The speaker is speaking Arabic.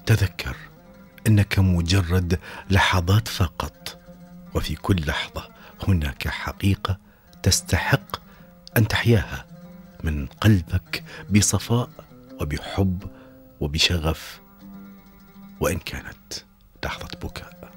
تذكر أنك مجرد لحظات فقط، وفي كل لحظة هناك حقيقة تستحق أن تحياها من قلبك بصفاء وبحب وبشغف، وإن كانت لحظة بكاء.